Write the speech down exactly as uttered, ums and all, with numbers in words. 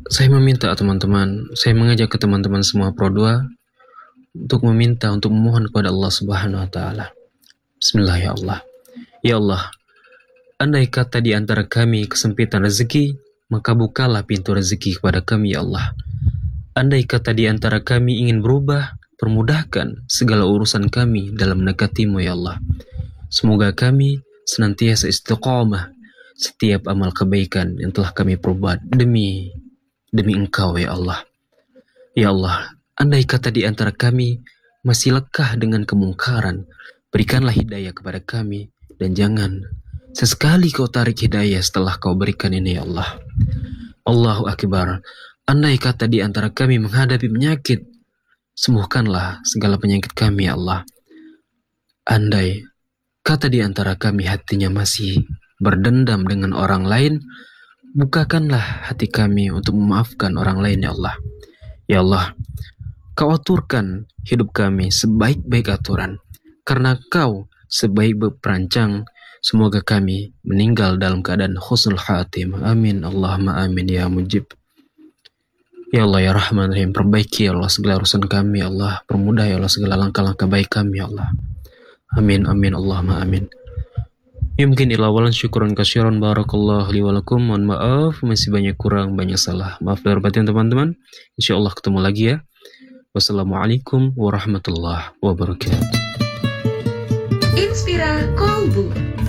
Saya meminta teman-teman, saya mengajak ke teman-teman semua Pro dua untuk meminta, untuk memohon kepada Allah Subhanahu wa taala. Bismillah ya Allah. Ya Allah, andai kata di antara kami kesempitan rezeki, maka bukalah pintu rezeki kepada kami ya Allah. Andai kata di antara kami ingin berubah, permudahkan segala urusan kami dalam mendekati-Mu ya Allah. Semoga kami senantiasa istiqomah setiap amal kebaikan yang telah kami perbuat demi demi Engkau ya Allah. Ya Allah, andai kata di antara kami masih lekah dengan kemungkaran, berikanlah hidayah kepada kami dan jangan sesekali Kau tarik hidayah setelah Kau berikan ini ya Allah. Allahu Akbar. Andai kata di antara kami menghadapi penyakit, sembuhkanlah segala penyakit kami ya Allah. Andai kata di antara kami hatinya masih berdendam dengan orang lain, bukakanlah hati kami untuk memaafkan orang lain ya Allah. Ya Allah, Kau aturkan hidup kami sebaik-baik aturan, karena Kau sebaik perancang. Semoga kami meninggal dalam keadaan husnul khatimah. Amin Allahumma amin ya mujib. Ya Allah ya Rahman Rahim, perbaiki ya Allah segala urusan kami ya Allah, permudah ya Allah segala langkah-langkah baik kami ya Allah. Amin amin Allahumma amin. Ya mungkin ilawalan syukuran kasyiran barakallahu li walakum. Mohon maaf masih banyak kurang, banyak salah. Maaf lahir batin teman-teman. Insyaallah ketemu lagi ya. Wassalamualaikum warahmatullahi wabarakatuh. Inspira Kolbu.